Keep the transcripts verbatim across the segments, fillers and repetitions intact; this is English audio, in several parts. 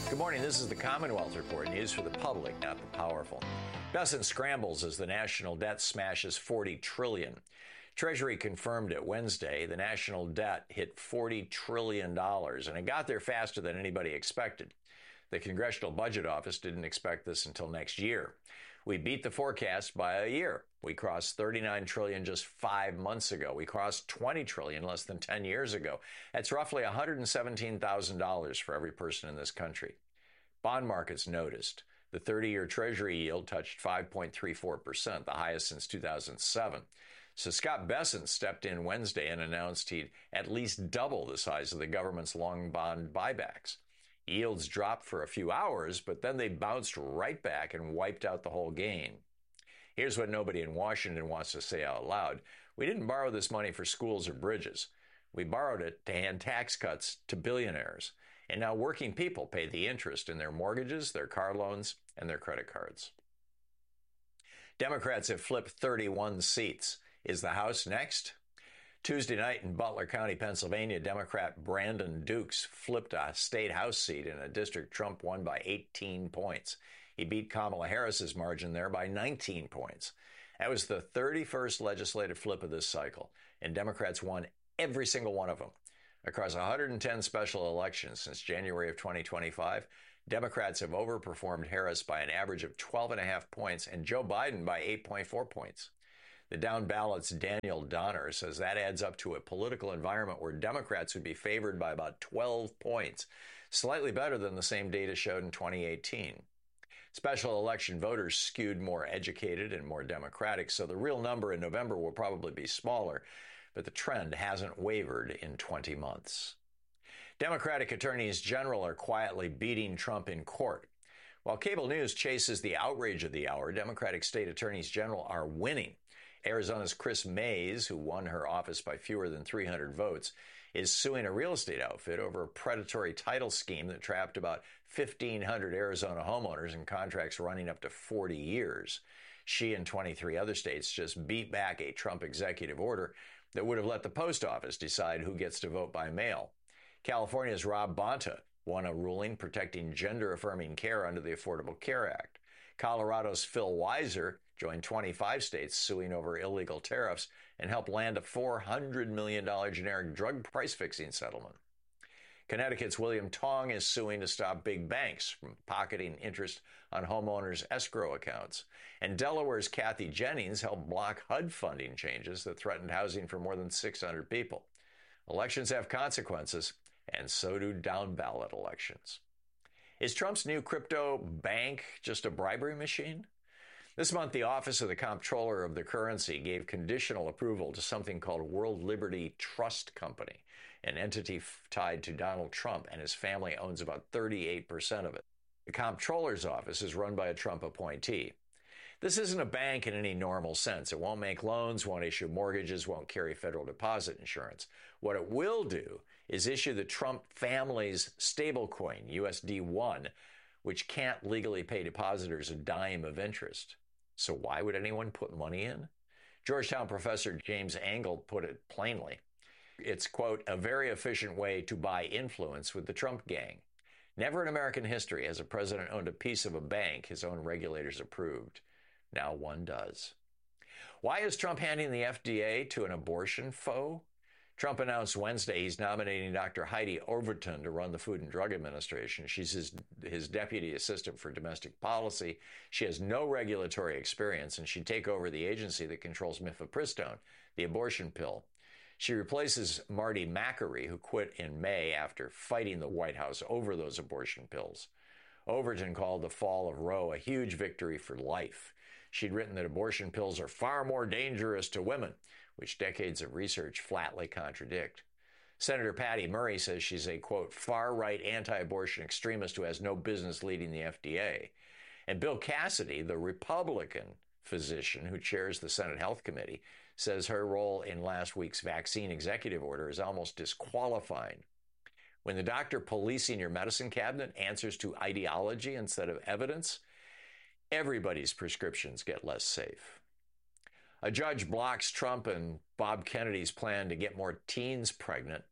Good morning. This is the Commonwealth Report, news for the public, not the powerful. Bessent scrambles as the national debt smashes forty trillion dollars. Treasury confirmed it Wednesday. The national debt hit forty trillion dollars, and it got there faster than anybody expected. The Congressional Budget Office didn't expect this until next year. We beat the forecast by a year. We crossed thirty-nine trillion dollars just five months ago. We crossed twenty trillion dollars less than ten years ago. That's roughly one hundred seventeen thousand dollars for every person in this country. Bond markets noticed. The thirty-year Treasury yield touched five point three four percent, the highest since two thousand seven. So Scott Bessent stepped in Wednesday and announced he'd at least double the size of the government's long bond buybacks. Yields dropped for a few hours, but then they bounced right back and wiped out the whole gain. Here's what nobody in Washington wants to say out loud. We didn't borrow this money for schools or bridges. We borrowed it to hand tax cuts to billionaires. And now working people pay the interest in their mortgages, their car loans, and their credit cards. Democrats have flipped thirty-one seats. Is the House next? Tuesday night in Butler County, Pennsylvania, Democrat Brandon Dukes flipped a state House seat in a district Trump won by eighteen points. He beat Kamala Harris's margin there by nineteen points. That was the thirty-first legislative flip of this cycle, and Democrats won every single one of them. Across one hundred ten special elections since January of twenty twenty-five, Democrats have overperformed Harris by an average of twelve and a half points and Joe Biden by eight point four points. The down ballot's Daniel Donner says that adds up to a political environment where Democrats would be favored by about twelve points, slightly better than the same data showed in twenty eighteen. Special election voters skewed more educated and more Democratic, so the real number in November will probably be smaller, but the trend hasn't wavered in twenty months. Democratic attorneys general are quietly beating Trump in court. While cable news chases the outrage of the hour, Democratic state attorneys general are winning. Arizona's Chris Mays, who won her office by fewer than three hundred votes, is suing a real estate outfit over a predatory title scheme that trapped about fifteen hundred Arizona homeowners in contracts running up to forty years. She and twenty-three other states just beat back a Trump executive order that would have let the post office decide who gets to vote by mail. California's Rob Bonta won a ruling protecting gender-affirming care under the Affordable Care Act. Colorado's Phil Weiser joined twenty-five states suing over illegal tariffs and helped land a four hundred million dollars generic drug price-fixing settlement. Connecticut's William Tong is suing to stop big banks from pocketing interest on homeowners' escrow accounts. And Delaware's Kathy Jennings helped block H U D funding changes that threatened housing for more than six hundred people. Elections have consequences, and so do down-ballot elections. Is Trump's new crypto bank just a bribery machine? This month, the Office of the Comptroller of the Currency gave conditional approval to something called World Liberty Trust Company, an entity f- tied to Donald Trump, and his family owns about thirty-eight percent of it. The Comptroller's office is run by a Trump appointee. This isn't a bank in any normal sense. It won't make loans, won't issue mortgages, won't carry federal deposit insurance. What it will do is issue the Trump family's stablecoin, U S D one, which can't legally pay depositors a dime of interest. So why would anyone put money in? Georgetown professor James Angle put it plainly. It's, quote, a very efficient way to buy influence with the Trump gang. Never in American history has a president owned a piece of a bank his own regulators approved. Now one does. Why is Trump handing the F D A to an abortion foe? Trump announced Wednesday he's nominating Doctor Heidi Overton to run the Food and Drug Administration. She's his, his deputy assistant for domestic policy. She has no regulatory experience, and she'd take over the agency that controls mifepristone, the abortion pill. She replaces Marty Makary, who quit in May after fighting the White House over those abortion pills. Overton called the fall of Roe a huge victory for life. She'd written that abortion pills are far more dangerous to women, which decades of research flatly contradict. Senator Patty Murray says she's a, quote, far-right anti-abortion extremist who has no business leading the F D A. And Bill Cassidy, the Republican physician who chairs the Senate Health Committee, says her role in last week's vaccine executive order is almost disqualifying. When the doctor policing your medicine cabinet answers to ideology instead of evidence, everybody's prescriptions get less safe. A judge blocks Trump and Bob Kennedy's plan to get more teens pregnant.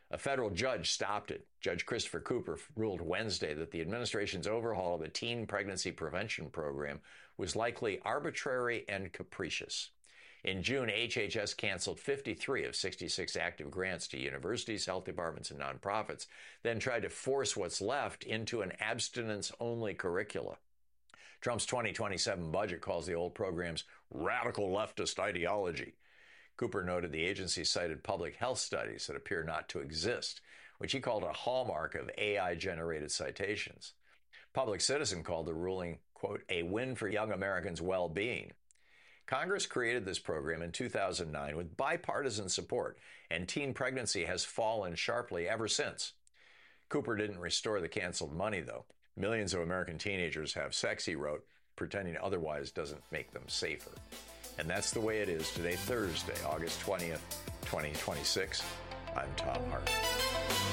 A federal judge stopped it. Judge Christopher Cooper ruled Wednesday that the administration's overhaul of the teen pregnancy prevention program was likely arbitrary and capricious. In June, H H S canceled fifty-three of sixty-six active grants to universities, health departments, and nonprofits, then tried to force what's left into an abstinence-only curricula. Trump's twenty twenty-seven budget calls the old programs radical leftist ideology. Cooper noted the agency cited public health studies that appear not to exist, which he called a hallmark of A I-generated citations. Public Citizen called the ruling, quote, a win for young Americans' well-being. Congress created this program in two thousand nine with bipartisan support, and teen pregnancy has fallen sharply ever since. Cooper didn't restore the canceled money, though. Millions of American teenagers have sex, he wrote. Pretending otherwise doesn't make them safer. And that's the way it is today, Thursday, August twentieth, twenty twenty-six. I'm Tom Hart.